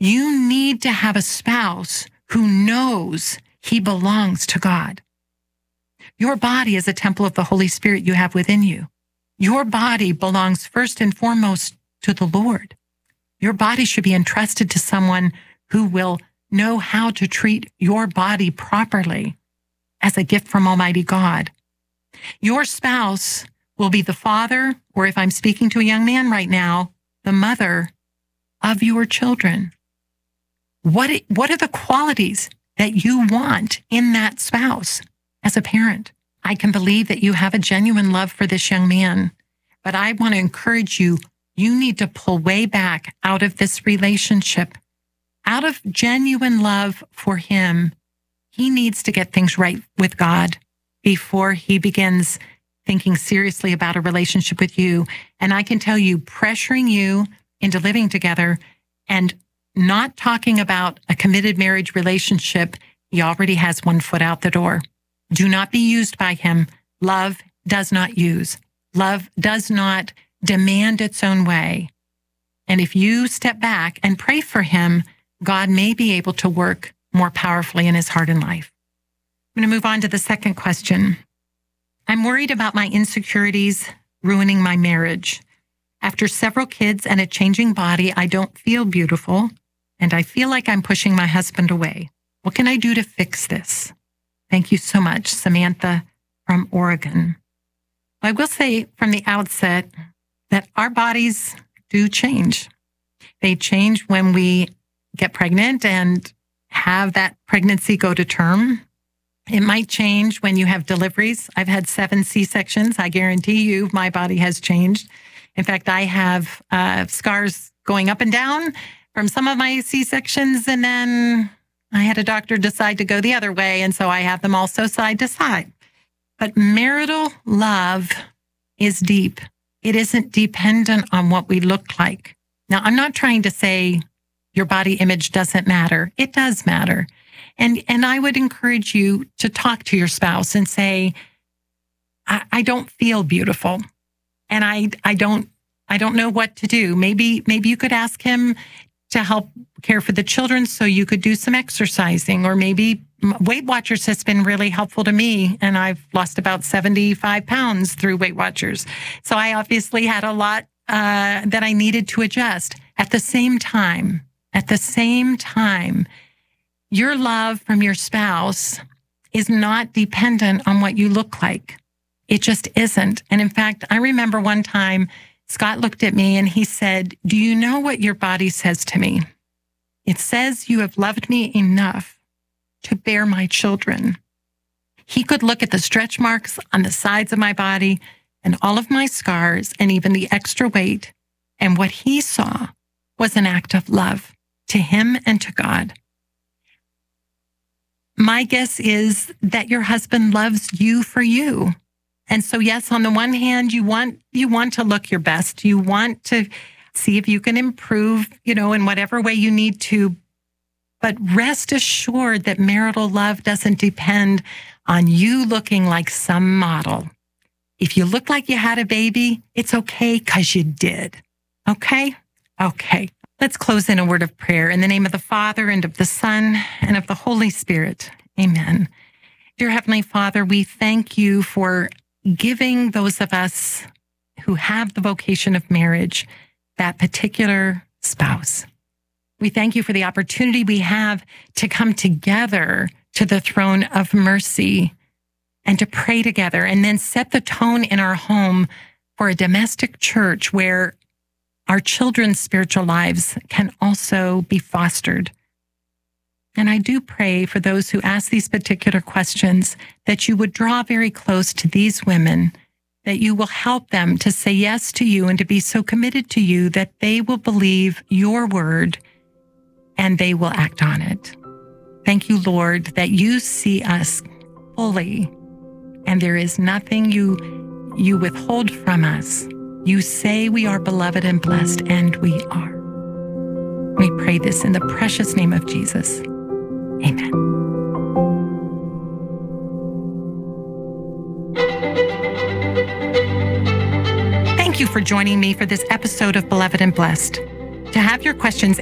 You need to have a spouse who knows he belongs to God. Your body is a temple of the Holy Spirit you have within you. Your body belongs first and foremost to the Lord. Your body should be entrusted to someone who will know how to treat your body properly as a gift from Almighty God. Your spouse will be the father, or if I'm speaking to a young man right now, the mother of your children. What are the qualities that you want in that spouse as a parent? I can believe that you have a genuine love for this young man, but I want to encourage you, you need to pull way back out of this relationship. Out of genuine love for him, he needs to get things right with God before he begins thinking seriously about a relationship with you. And I can tell you, pressuring you into living together and not talking about a committed marriage relationship, he already has one foot out the door. Do not be used by him. Love does not use. Love does not demand its own way. And if you step back and pray for him, God may be able to work more powerfully in his heart and life. I'm going to move on to the second question. I'm worried about my insecurities ruining my marriage. After several kids and a changing body, I don't feel beautiful, and I feel like I'm pushing my husband away. What can I do to fix this? Thank you so much, Samantha from Oregon. I will say from the outset that our bodies do change. They change when we get pregnant and have that pregnancy go to term. It might change when you have deliveries. I've had 7 C-sections. I guarantee you my body has changed. In fact, I have scars going up and down from some of my C-sections, and then I had a doctor decide to go the other way, and so I have them also side to side. But marital love is deep. It isn't dependent on what we look like. Now, I'm not trying to say your body image doesn't matter. It does matter. And I would encourage you to talk to your spouse and say, I don't feel beautiful, and I don't know what to do. Maybe you could ask him to help care for the children so you could do some exercising, or maybe Weight Watchers has been really helpful to me, and I've lost about 75 pounds through Weight Watchers. So I obviously had a lot that I needed to adjust. At the same time, your love from your spouse is not dependent on what you look like. It just isn't. And in fact, I remember one time Scott looked at me and he said, "Do you know what your body says to me? It says you have loved me enough to bear my children." He could look at the stretch marks on the sides of my body and all of my scars and even the extra weight. And what he saw was an act of love to him and to God. My guess is that your husband loves you for you. And so, yes, on the one hand, you want to look your best. You want to see if you can improve, in whatever way you need to. But rest assured that marital love doesn't depend on you looking like some model. If you look like you had a baby, it's okay because you did. Okay? Okay. Let's close in a word of prayer in the name of the Father and of the Son and of the Holy Spirit. Amen. Dear Heavenly Father, we thank you for giving those of us who have the vocation of marriage that particular spouse. We thank you for the opportunity we have to come together to the throne of mercy and to pray together and then set the tone in our home for a domestic church where our children's spiritual lives can also be fostered. And I do pray for those who ask these particular questions that you would draw very close to these women, that you will help them to say yes to you and to be so committed to you that they will believe your word and they will act on it. Thank you, Lord, that you see us fully and there is nothing you withhold from us. You say we are beloved and blessed, and we are. We pray this in the precious name of Jesus. Amen. Thank you for joining me for this episode of Beloved and Blessed. To have your questions